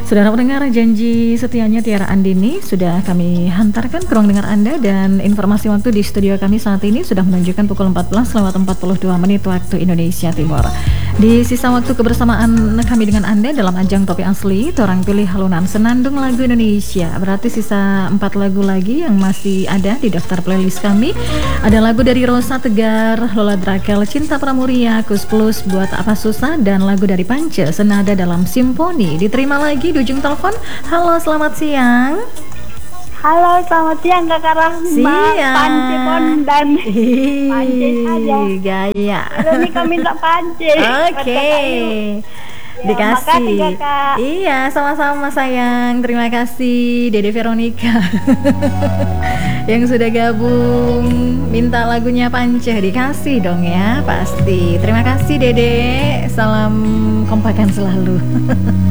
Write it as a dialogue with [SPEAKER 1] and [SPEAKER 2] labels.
[SPEAKER 1] Saudara pendengar, janji setianya Tiara Andini sudah kami hantarkan ke ruang dengar Anda, dan informasi waktu di studio kami saat ini sudah menunjukkan pukul 14:42 waktu Indonesia Timur. Di sisa waktu kebersamaan kami dengan Anda dalam ajang Topi Asli, Torang Pilih Halunan Senandung Lagu Indonesia. Berarti sisa 4 lagu lagi yang masih ada di daftar playlist kami. Ada lagu dari Rosa Tegar, Lola Drakel, Cinta Pramuria, Kus Plus, Buat Apa Susah, dan lagu dari Pance, Senada Dalam Simponi. Diterima lagi di ujung telepon. Halo, selamat siang.
[SPEAKER 2] Halo, selamat siang Kakak Rahma. Pance Bondan. Pance saja.
[SPEAKER 1] Gaya.
[SPEAKER 2] Veronica minta Pance.
[SPEAKER 1] Oke.
[SPEAKER 2] Ya,
[SPEAKER 1] dikasih.
[SPEAKER 2] makasih, Kakak.
[SPEAKER 1] Iya, sama-sama sayang. Terima kasih Dede Veronica yang sudah gabung. Minta lagunya Pance, dikasih dong ya, pasti. Terima kasih Dede. Salam kompakan selalu.